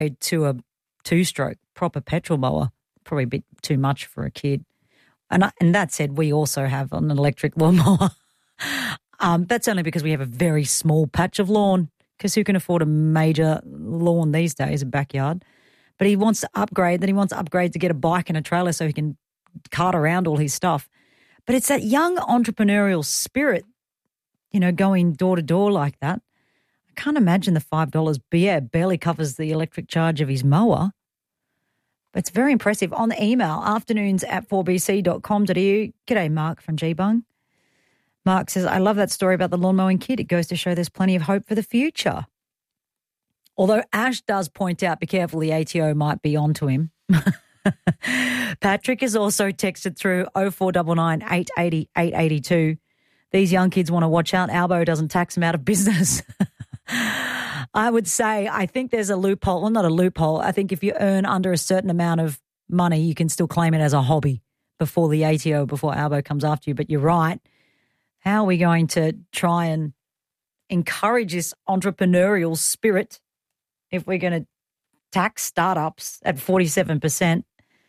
to a two-stroke proper petrol mower. Probably a bit too much for a kid. And that said, we also have an electric lawnmower. That's only because we have a very small patch of lawn, because who can afford a major lawn these days, a backyard? But he wants to upgrade. Then he wants to upgrade to get a bike and a trailer so he can cart around all his stuff. But it's that young entrepreneurial spirit, going door to door like that. I can't imagine the $5 barely covers the electric charge of his mower. But it's very impressive. On the email, afternoons@4bc.com.au. G'day, Mark from Geebung. Mark says, I love that story about the lawn mowing kid. It goes to show there's plenty of hope for the future. Although Ash does point out, be careful, the ATO might be onto him. Patrick has also texted through 0499 880 882. These young kids want to watch out. Albo doesn't tax them out of business. I would say I think there's a loophole. Well, not a loophole. I think if you earn under a certain amount of money, you can still claim it as a hobby before the ATO, before Albo comes after you. But you're right. How are we going to try and encourage this entrepreneurial spirit if we're going to tax startups at 47%?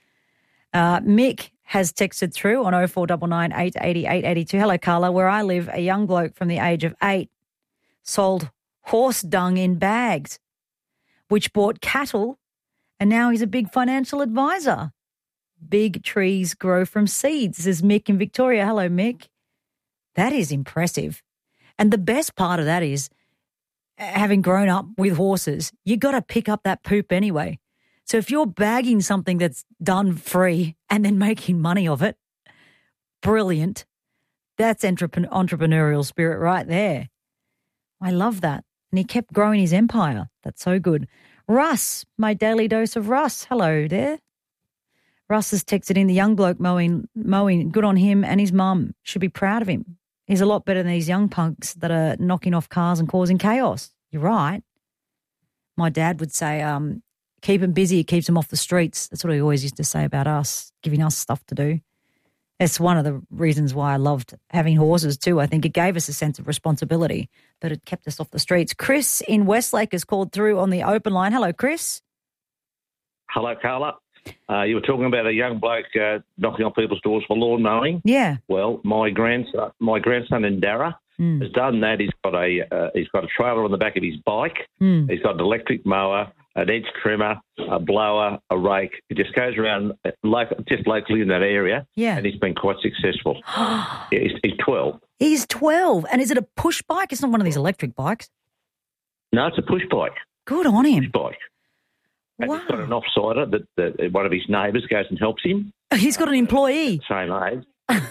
Mick has texted through on 0499 880 882. Hello, Carla. Where I live, a young bloke from the age of 8 sold horse dung in bags, which bought cattle, and now he's a big financial advisor. Big trees grow from seeds, says Mick in Victoria. Hello, Mick. That is impressive. And the best part of that is, having grown up with horses, you got to pick up that poop anyway. So if you're bagging something that's done free and then making money of it, brilliant. That's entrepreneurial spirit right there. I love that. And he kept growing his empire. That's so good. Russ, my daily dose of Russ. Hello there. Russ has texted in, the young bloke mowing, good on him, and his mum should be proud of him. He's a lot better than these young punks that are knocking off cars and causing chaos. You're right. My dad would say, keep him busy, it keeps him off the streets. That's what he always used to say about us, giving us stuff to do. It's one of the reasons why I loved having horses too. I think it gave us a sense of responsibility, but it kept us off the streets. Chris in Westlake has called through on the open line. Hello, Chris. Hello, Carla. You were talking about a young bloke knocking on people's doors for lawn mowing. Yeah. Well, my grandson in Darra has done that. He's got a trailer on the back of his bike. He's got an electric mower, an edge trimmer, a blower, a rake. He just goes around just locally in that area. Yeah. And he's been quite successful. He's 12. He's 12. And is it a push bike? It's not one of these electric bikes. No, it's a push bike. Good on him. Push bike. And wow. he's got an offsider that one of his neighbours goes and helps him. He's got an employee. Same age.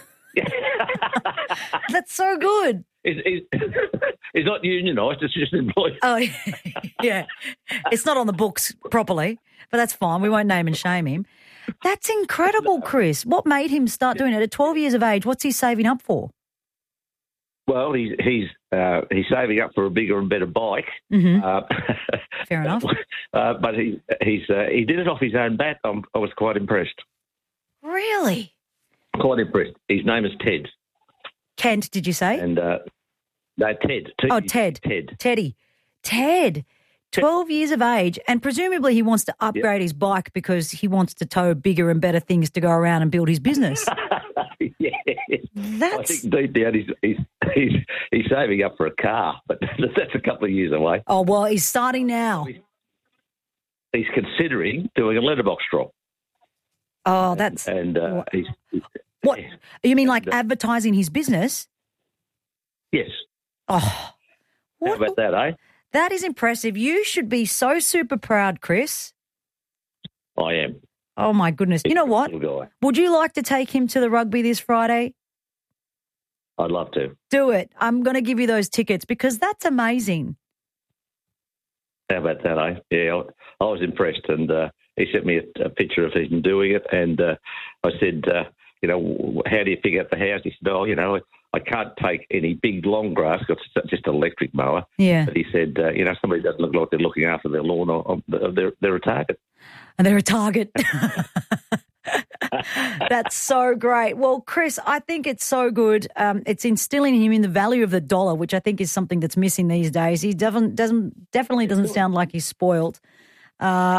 That's so good. He's not unionised, it's just an employee. Oh, yeah. It's not on the books properly, but that's fine. We won't name and shame him. That's incredible, Chris. What made him start doing it? At 12 years of age, what's he saving up for? Well, he's saving up for a bigger and better bike. Mm-hmm. Fair enough. But he did it off his own bat. I was quite impressed. Really? Quite impressed. His name is Ted. Kent, did you say? And no, Ted. Oh, Ted. Ted. Teddy. Ted. 12 years of age, and presumably he wants to upgrade his bike because he wants to tow bigger and better things to go around and build his business. Yes. That's... I think deep down he's saving up for a car, but that's a couple of years away. Oh, well, he's starting now. He's considering doing a letterbox drop. Oh, that's... And he's... What? You mean like advertising his business? Yes. Oh. How about that, eh? That is impressive. You should be so super proud, Chris. I am. Oh, my goodness. You know what? Would you like to take him to the rugby this Friday? I'd love to. Do it. I'm going to give you those tickets because that's amazing. How about that, eh? Yeah, I was impressed, and he sent me a picture of him doing it, and I said, how do you pick up the house? He said, I can't take any big, long grass because it's just an electric mower. Yeah. But he said, somebody doesn't look like they're looking after their lawn, or they're a target. And they're a target. That's so great. Well, Chris, I think it's so good. It's instilling him in the value of the dollar, which I think is something that's missing these days. He definitely doesn't sound like he's spoiled.